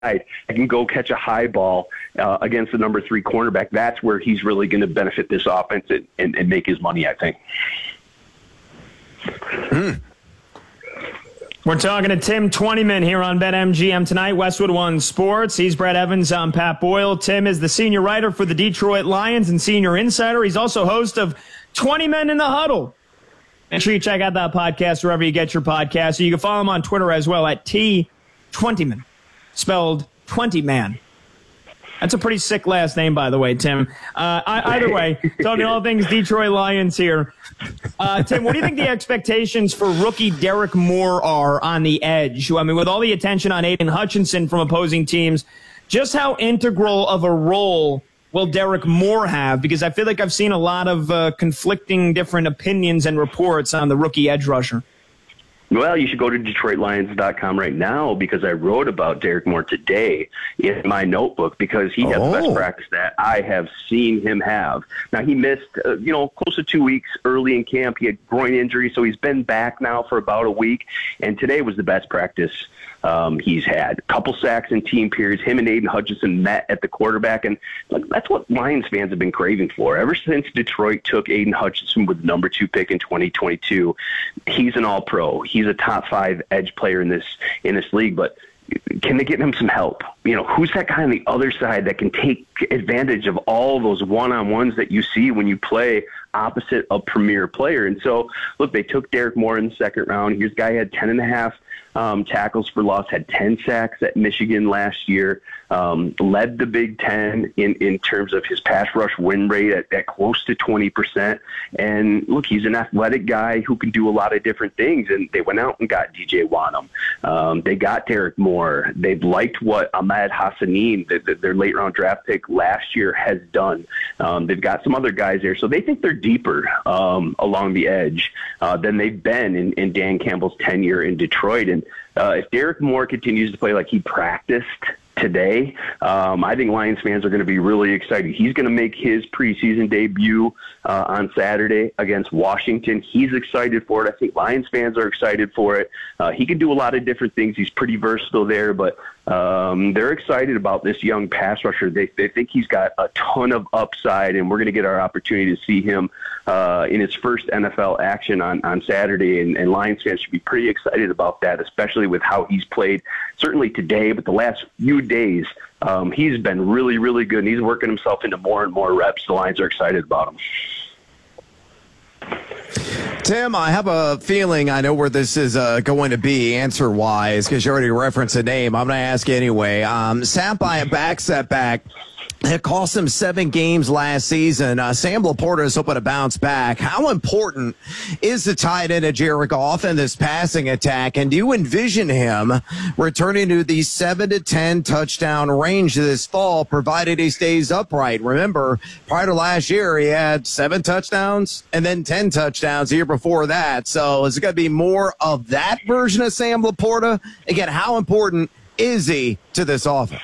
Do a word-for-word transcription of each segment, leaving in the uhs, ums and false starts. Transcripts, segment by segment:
that can go catch a high ball uh, against the number three cornerback, that's where he's really going to benefit this offense and, and, and make his money, I think. Mm. We're talking to Tim Twentyman here on BetMGM tonight, Westwood One Sports. He's Brett Evans. I'm Pat Boyle. Tim is the senior writer for the Detroit Lions and senior insider. He's also host of twenty men in the Huddle. Make sure you check out that podcast wherever you get your podcasts. You can follow him on Twitter as well at T Twentyman, spelled twenty man. That's a pretty sick last name, by the way, Tim. Uh, I, either way, talking all things Detroit Lions here. Uh, Tim, what do you think the expectations for rookie Derek Moore are on the edge? I mean, with all the attention on Aiden Hutchinson from opposing teams, just how integral of a role will Derek Moore have? Because I feel like I've seen a lot of uh, conflicting different opinions and reports on the rookie edge rusher. Well, you should go to Detroit Lions dot com right now because I wrote about Derek Moore today in my notebook because he has oh. the best practice that I have seen him have. Now, he missed, uh, you know, close to two weeks early in camp. He had groin injury, so he's been back now for about a week, and today was the best practice um, he's had. A couple sacks in team periods. Him and Aiden Hutchinson met at the quarterback, and look, that's what Lions fans have been craving for. Ever since Detroit took Aiden Hutchinson with the number two pick in twenty twenty-two, he's an all-pro. He's a top five edge player in this in this league, but can they get him some help? You know, who's that guy on the other side that can take advantage of all those one-on-ones that you see when you play opposite a premier player? And so, look, they took Derek Moore in the second round. Here's a guy who had ten and a half um, tackles for loss, had ten sacks at Michigan last year, um, led the Big Ten in, in terms of his pass rush win rate at, at close to twenty percent. And look, he's an athletic guy who can do a lot of different things. And they went out and got D J Wanham. Um, they got Derek Moore. They've liked what Ahmed Hassanin, the, the, their late round draft pick last year, has done. Um, they've got some other guys there. So they think they're deeper um, along the edge uh, than they've been in, in Dan Campbell's tenure in Detroit. And uh, if Derek Moore continues to play like he practiced today, um, I think Lions fans are going to be really excited. He's going to make his preseason debut uh, on Saturday against Washington. He's excited for it. I think Lions fans are excited for it. Uh, he can do a lot of different things. He's pretty versatile there, but um, they're excited about this young pass rusher. They, they think he's got a ton of upside, and we're going to get our opportunity to see him uh, in his first N F L action on, on Saturday, and, and Lions fans should be pretty excited about that, especially with how he's played, certainly today, but the last few days, um, he's been really, really good, and he's working himself into more and more reps. The Lions are excited about him. Tim, I have a feeling I know where this is uh, going to be answer-wise because you already referenced a name. I'm going to ask anyway. Um, sat by a back setback. It cost him seven games last season. Uh, Sam Laporta is hoping to bounce back. How important is the tight end of Jared Goff in this passing attack? And do you envision him returning to the seven to ten touchdown range this fall, provided he stays upright? Remember, prior to last year, he had seven touchdowns and then ten touchdowns the year before that. So is it going to be more of that version of Sam Laporta? Again, how important is he to this offense?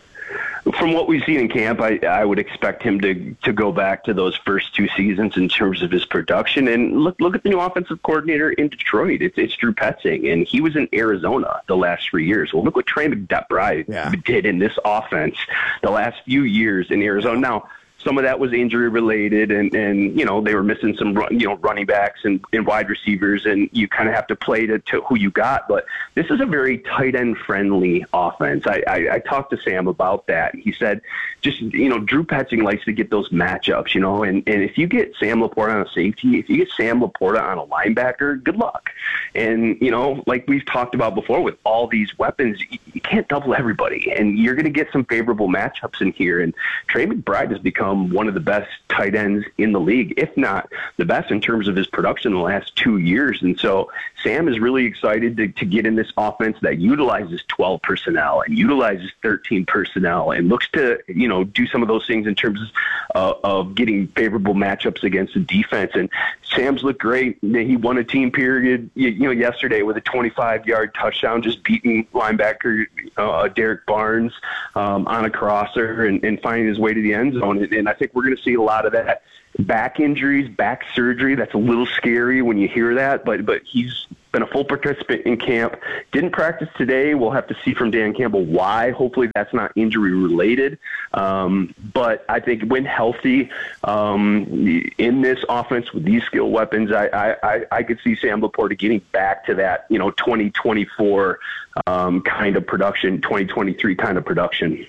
From what we've seen in camp, I, I would expect him to to go back to those first two seasons in terms of his production. And look look at the new offensive coordinator in Detroit. It's, it's Drew Petzing, and he was in Arizona the last three years. Well, look what Trey McBride yeah. did in this offense the last few years in Arizona. Now, some of that was injury related, and, and you know they were missing some run, you know running backs and, and wide receivers, and you kind of have to play to, to who you got. But this is a very tight end friendly offense. I, I, I talked to Sam about that. He said, just you know, Drew Petzing likes to get those matchups, you know, and, and if you get Sam Laporta on a safety, if you get Sam Laporta on a linebacker, good luck. And you know, like we've talked about before, with all these weapons, you, you can't double everybody, and you're going to get some favorable matchups in here. And Trey McBride has become one of the best tight ends in the league, if not the best in terms of his production in the last two years. And so Sam is really excited to, to get in this offense that utilizes twelve personnel and utilizes thirteen personnel and looks to, you know, do some of those things in terms of, uh, of getting favorable matchups against the defense. And Sam's looked great. He won a team period, you, you know, yesterday with a twenty-five yard touchdown, just beating linebacker uh, Derek Barnes um, on a crosser and, and finding his way to the end zone. And, and I think we're going to see a lot of that. Back injuries, back surgery, that's a little scary when you hear that, but but he's been a full participant in camp. Didn't practice today. We'll have to see from Dan Campbell why. Hopefully that's not injury related. Um, but I think when healthy um, in this offense with these skill weapons, I, I, I could see Sam Laporta getting back to that, you know, twenty twenty-four um, kind of production, twenty twenty-three kind of production.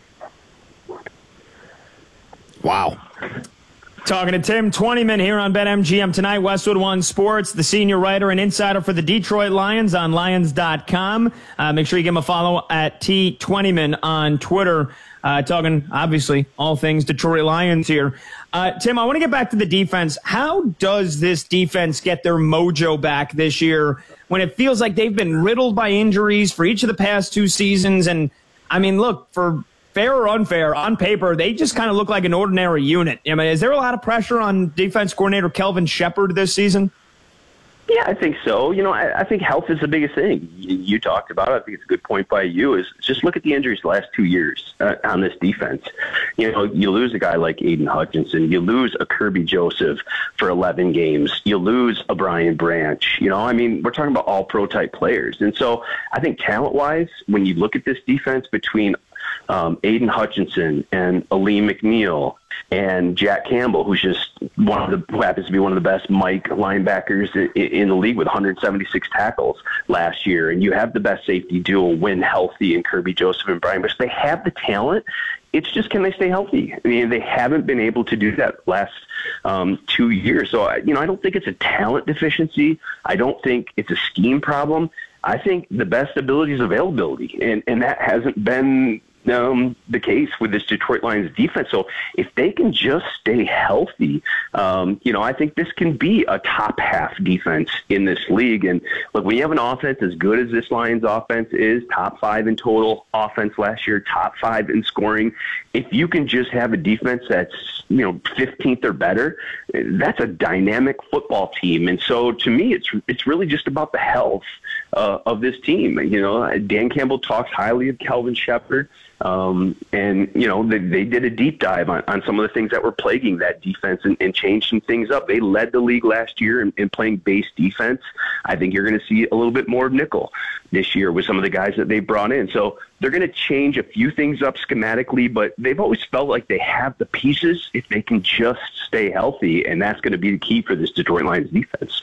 Wow. Talking to Tim Twentyman here on BetMGM tonight, Westwood One Sports, the senior writer and insider for the Detroit Lions on Lions dot com. Uh, make sure you give him a follow at T Twentyman on Twitter. Uh, talking, obviously, all things Detroit Lions here. Uh, Tim, I want to get back to the defense. How does this defense get their mojo back this year when it feels like they've been riddled by injuries for each of the past two seasons? And, I mean, look, for fair or unfair, on paper, they just kind of look like an ordinary unit. I mean, is there a lot of pressure on defense coordinator Kelvin Shepard this season? Yeah, I think so. You know, I, I think health is the biggest thing. You, you talked about it. I think it's a good point by you, is just look at the injuries the last two years uh, on this defense. You know, you lose a guy like Aiden Hutchinson. You lose a Kirby Joseph for eleven games. You lose a Brian Branch. You know, I mean, we're talking about all-pro type players. And so I think talent-wise, when you look at this defense between Um, Aiden Hutchinson and Aleem McNeil and Jack Campbell, who's just one of the who happens to be one of the best Mike linebackers in, in the league with one hundred seventy-six tackles last year, and you have the best safety duo when healthy in Kirby Joseph and Brian Branch. They have the talent. It's just, can they stay healthy? I mean, they haven't been able to do that last um, two years. So, you know, I don't think it's a talent deficiency. I don't think it's a scheme problem. I think the best ability is availability, and, and that hasn't been um, the case with this Detroit Lions defense. So if they can just stay healthy, um, you know, I think this can be a top half defense in this league. And look, when you have an offense as good as this Lions offense is, top five in total offense last year, top five in scoring, if you can just have a defense that's, you know, fifteenth or better, that's a dynamic football team. And so to me, it's it's really just about the health uh, of this team. You know, Dan Campbell talks highly of Kelvin Shepard. Um, and, you know, they, they did a deep dive on, on some of the things that were plaguing that defense and, and changed some things up. They led the league last year in, in playing base defense. I think you're going to see a little bit more of nickel this year with some of the guys that they brought in. So they're going to change a few things up schematically, but they've always felt like they have the pieces if they can just stay healthy, and that's going to be the key for this Detroit Lions defense.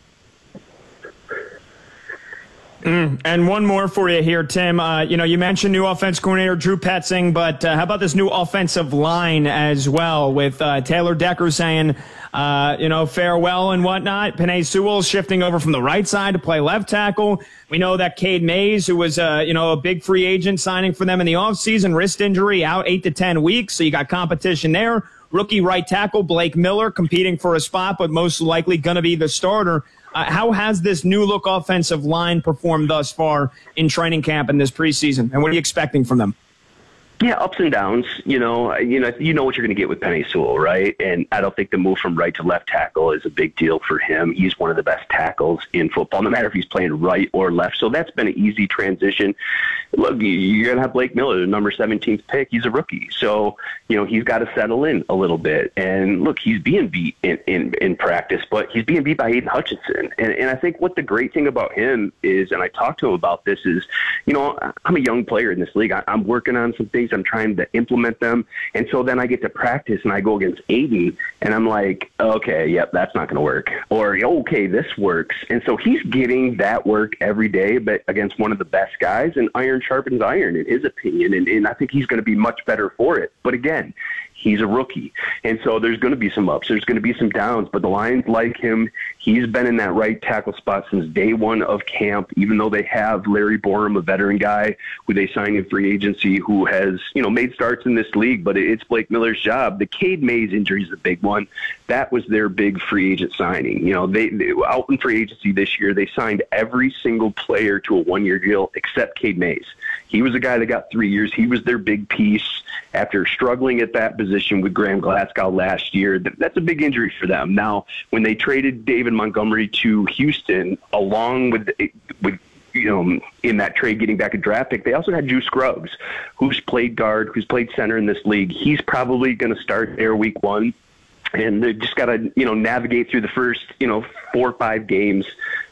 Mm, and one more for you here, Tim. Uh, you know, you mentioned new offense coordinator Drew Petzing, but uh, how about this new offensive line as well with uh, Taylor Decker saying, uh, you know, farewell and whatnot. Penei Sewell shifting over from the right side to play left tackle. We know that Cade Mays, who was, uh, you know, a big free agent signing for them in the offseason, wrist injury, out eight to ten weeks. So you got competition there. Rookie right tackle Blake Miller competing for a spot, but most likely going to be the starter. Uh, how has this new-look offensive line performed thus far in training camp in this preseason, and what are you expecting from them? Yeah, ups and downs. You know, you know, you know what you're going to get with Penei Sewell, right? And I don't think the move from right to left tackle is a big deal for him. He's one of the best tackles in football, no matter if he's playing right or left. So that's been an easy transition. Look, you're going to have Blake Miller, the number seventeenth pick. He's a rookie, so you know he's got to settle in a little bit. And look, he's being beat in in, in practice, but he's being beat by Aiden Hutchinson. And and I think what the great thing about him is, and I talked to him about this, is you know I'm a young player in this league. I, I'm working on some things. I'm trying to implement them. And so then I get to practice and I go against Aiden and I'm like, okay, yep, that's not going to work. Or, okay, this works. And so he's getting that work every day, but against one of the best guys, and iron sharpens iron in his opinion. And, and I think he's going to be much better for it. But again, he's a rookie. And so there's going to be some ups. There's going to be some downs. But the Lions like him. He's been in that right tackle spot since day one of camp, even though they have Larry Borum, a veteran guy who they signed in free agency, who has, you know, made starts in this league. But it's Blake Miller's job. The Cade Mays injury is a big one. That was their big free agent signing. You know, they, they out in free agency this year, they signed every single player to a one-year deal except Cade Mays. He was a guy that got three years. He was their big piece after struggling at that position with Graham Glasgow last year. That's a big injury for them. Now, when they traded David Montgomery to Houston, along with, with you know, in that trade getting back a draft pick, they also had Drew Scruggs, who's played guard, who's played center in this league. He's probably going to start there week one. And they just got to, you know, navigate through the first, you know, four or five games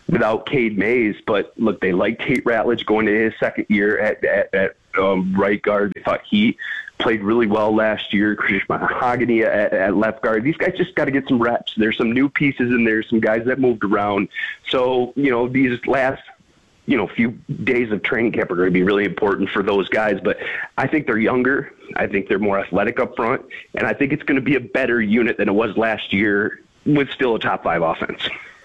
without Cade Mays. But look, they like Tate Ratledge going to his second year at, at, at um, right guard. They thought he played really well last year. Chris Mahogany at, at left guard. These guys just got to get some reps. There's some new pieces in there, some guys that moved around. So, you know, these last, you know, few days of training camp are going to be really important for those guys. But I think they're younger. I think they're more athletic up front. And I think it's going to be a better unit than it was last year with still a top five offense.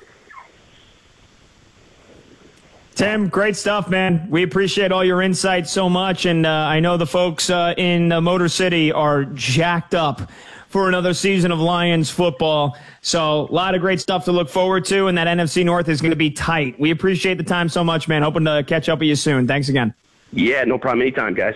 Tim, great stuff, man. We appreciate all your insight so much, and uh, I know the folks uh, in uh, Motor City are jacked up for another season of Lions football. So a lot of great stuff to look forward to, and that N F C North is going to be tight. We appreciate the time so much, man. Hoping to catch up with you soon. Thanks again. Yeah, no problem. Anytime, guys.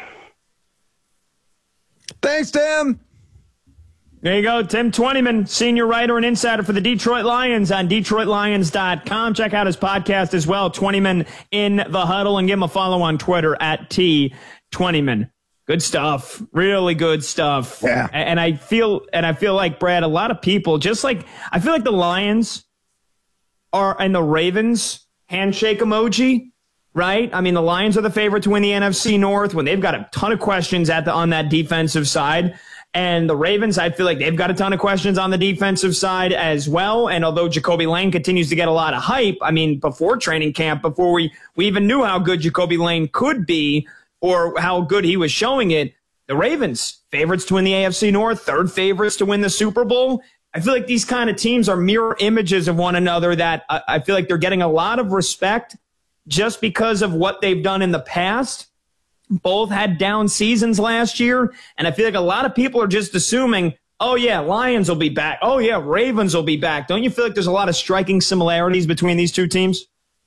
Thanks, Tim. There you go. Tim Twentyman, senior writer and insider for the Detroit Lions on Detroit Lions dot com. Check out his podcast as well, Twentyman in the Huddle, and give him a follow on Twitter at T Twentyman. Good stuff. Really good stuff. Yeah. And I feel, and I feel like, Brad, a lot of people, just like, I feel like the Lions are, and the Ravens, handshake emoji, right? I mean, the Lions are the favorite to win the N F C North when they've got a ton of questions at the, on that defensive side. And the Ravens, I feel like they've got a ton of questions on the defensive side as well. And although Jacoby Lane continues to get a lot of hype, I mean, before training camp, before we, we even knew how good Jacoby Lane could be or how good he was showing it, the Ravens, favorites to win the A F C North, third favorites to win the Super Bowl. I feel like these kind of teams are mirror images of one another that I, I feel like they're getting a lot of respect just because of what they've done in the past. Both had down seasons last year, and I feel like a lot of people are just assuming, oh, yeah, Lions will be back. Oh, yeah, Ravens will be back. Don't you feel like there's a lot of striking similarities between these two teams?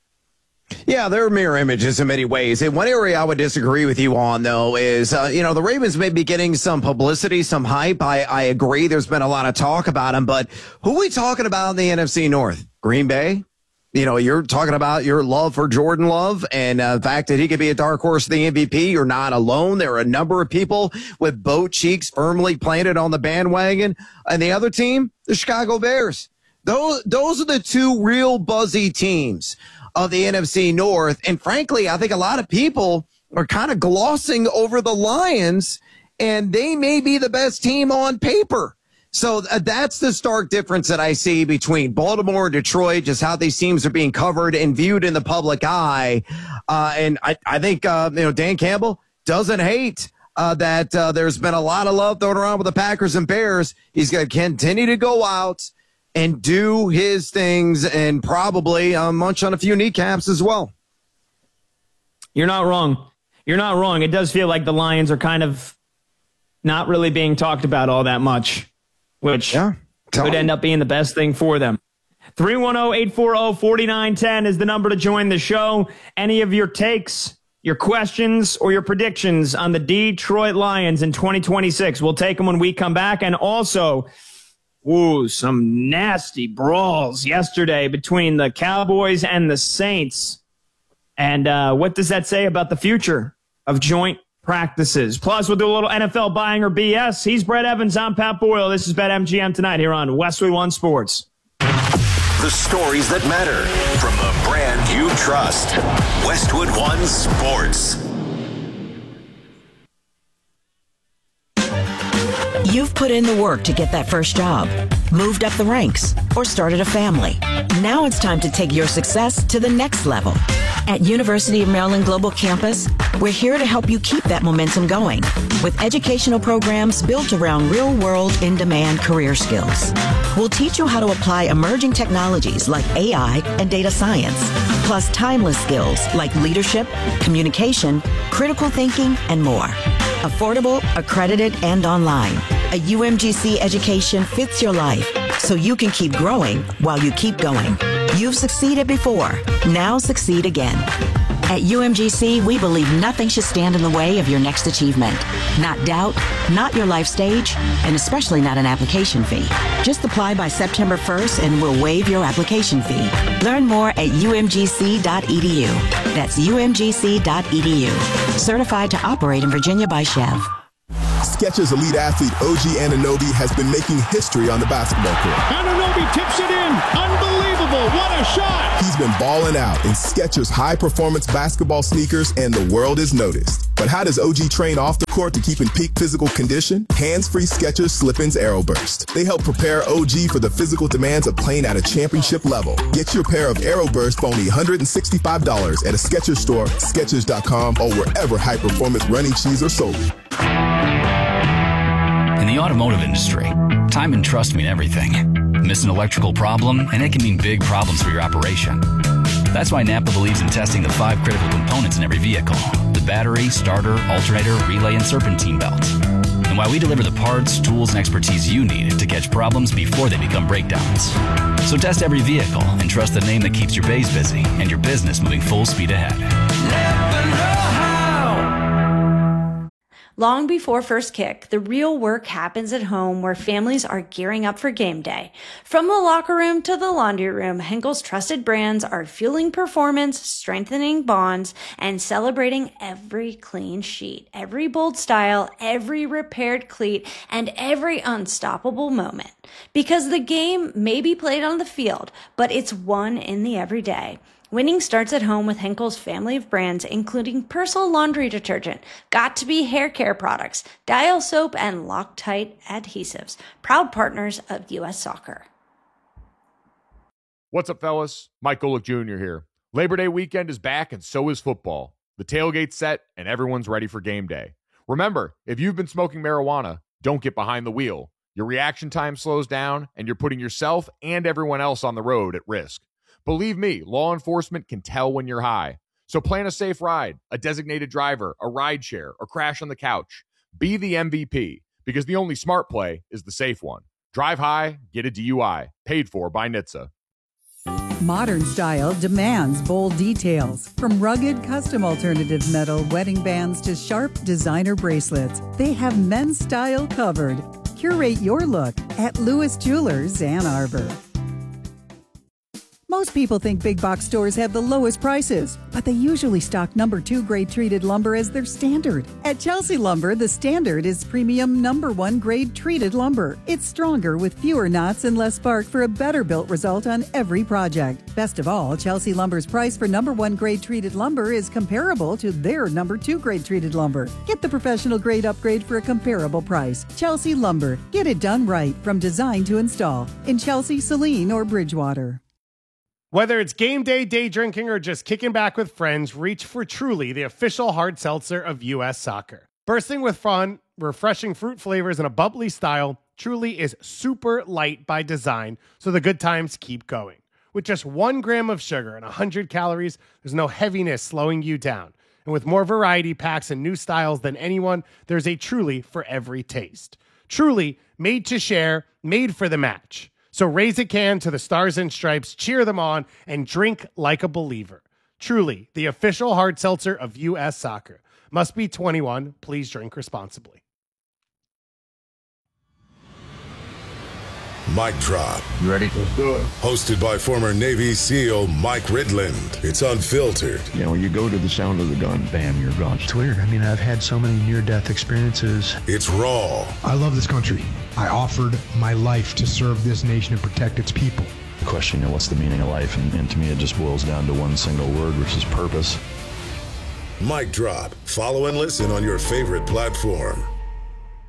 Yeah, they're mirror images in many ways. And one area I would disagree with you on, though, is, uh, you know, the Ravens may be getting some publicity, some hype. I, I agree. There's been a lot of talk about them. But who are we talking about in the N F C North? Green Bay? You know, you're talking about your love for Jordan Love and uh, the fact that he could be a dark horse of the M V P. You're not alone. There are a number of people with both cheeks firmly planted on the bandwagon. And the other team, the Chicago Bears. Those, those are the two real buzzy teams of the N F C North. And frankly, I think a lot of people are kind of glossing over the Lions, and they may be the best team on paper. So uh, that's the stark difference that I see between Baltimore and Detroit, just how these teams are being covered and viewed in the public eye. Uh, and I, I think, uh, you know, Dan Campbell doesn't hate uh, that uh, there's been a lot of love thrown around with the Packers and Bears. He's going to continue to go out and do his things and probably uh, munch on a few kneecaps as well. You're not wrong. You're not wrong. It does feel like the Lions are kind of not really being talked about all that much, which yeah, could end up being the best thing for them. three one zero, eight four zero, four nine one zero is the number to join the show. Any of your takes, your questions, or your predictions on the Detroit Lions in twenty twenty-six, we'll take them when we come back. And also, ooh, some nasty brawls yesterday between the Cowboys and the Saints. And uh, what does that say about the future of joint practices? Plus, we'll do a little N F L buying or B S. He's Brett Evans. I'm Pat Boyle. This is BetMGM tonight here on Westwood One Sports. The stories that matter from the brand you trust. Westwood One Sports. You've put in the work to get that first job, moved up the ranks, or started a family. Now it's time to take your success to the next level. At University of Maryland Global Campus, we're here to help you keep that momentum going with educational programs built around real-world, in-demand career skills. We'll teach you how to apply emerging technologies like A I and data science, plus timeless skills like leadership, communication, critical thinking, and more. Affordable, accredited, and online. A U M G C education fits your life so you can keep growing while you keep going. You've succeeded before. Now succeed again. At U M G C, we believe nothing should stand in the way of your next achievement. Not doubt, not your life stage, and especially not an application fee. Just apply by September first and we'll waive your application fee. Learn more at U M G C dot E D U. That's U M G C dot E D U. Certified to operate in Virginia by Chev. Skechers elite athlete O G Anunoby has been making history on the basketball court. Anunoby tips it in. Unbelievable. What a shot. He's been balling out in Skechers high-performance basketball sneakers, and the world is noticed. But how does O G train off the court to keep in peak physical condition? Hands-free Skechers Slip-ins Aeroburst. They help prepare O G for the physical demands of playing at a championship level. Get your pair of Aeroburst for only one hundred sixty-five dollars at a Skechers store, Skechers dot com, or wherever high-performance running shoes are sold. In the automotive industry, time and trust mean everything. Miss an electrical problem, and it can mean big problems for your operation. That's why Napa believes in testing the five critical components in every vehicle: the battery, starter, alternator, relay, and serpentine belts. And why we deliver the parts, tools, and expertise you need to catch problems before they become breakdowns. So test every vehicle and trust the name that keeps your bays busy and your business moving full speed ahead. Napa know-how. Long before first kick, the real work happens at home where families are gearing up for game day. From the locker room to the laundry room, Henkel's trusted brands are fueling performance, strengthening bonds, and celebrating every clean sheet, every bold style, every repaired cleat, and every unstoppable moment. Because the game may be played on the field, but it's won in the everyday. Winning starts at home with Henkel's family of brands, including Persil laundry detergent, Got2b hair care products, Dial soap, and Loctite adhesives. Proud partners of U S Soccer. What's up, fellas? Mike Golick Junior here. Labor Day weekend is back, and so is football. The tailgate's set, and everyone's ready for game day. Remember, if you've been smoking marijuana, don't get behind the wheel. Your reaction time slows down, and you're putting yourself and everyone else on the road at risk. Believe me, law enforcement can tell when you're high. So plan a safe ride, a designated driver, a ride share, or crash on the couch. Be the M V P, because the only smart play is the safe one. Drive high, get a D U I. Paid for by N H T S A. Modern style demands bold details. From rugged custom alternative metal wedding bands to sharp designer bracelets, they have men's style covered. Curate your look at Lewis Jewelers, Ann Arbor. Most people think big box stores have the lowest prices, but they usually stock number two grade treated lumber as their standard. At Chelsea Lumber, the standard is premium number one grade treated lumber. It's stronger with fewer knots and less bark for a better built result on every project. Best of all, Chelsea Lumber's price for number one grade treated lumber is comparable to their number two grade treated lumber. Get the professional grade upgrade for a comparable price. Chelsea Lumber. Get it done right from design to install in Chelsea, Saline, or Bridgewater. Whether it's game day, day drinking, or just kicking back with friends, reach for Truly, the official hard seltzer of U S Soccer. Bursting with fun, refreshing fruit flavors, and a bubbly style, Truly is super light by design, so the good times keep going. With just one gram of sugar and one hundred calories, there's no heaviness slowing you down. And with more variety packs and new styles than anyone, there's a Truly for every taste. Truly, made to share, made for the match. So raise a can to the Stars and Stripes, cheer them on, and drink like a believer. Truly, the official hard seltzer of U S Soccer. Must be twenty-one. Please drink responsibly. Mic Drop. You ready? Let's do it. Hosted by former Navy SEAL Mike Ridland. It's unfiltered. You know, when you go to the sound of the gun, bam, you're gone. It's weird. I mean, I've had so many near-death experiences. It's raw. I love this country. I offered my life to serve this nation and protect its people. The question, you know, what's the meaning of life? And, and to me, it just boils down to one single word, which is purpose. Mic Drop. Follow and listen on your favorite platform.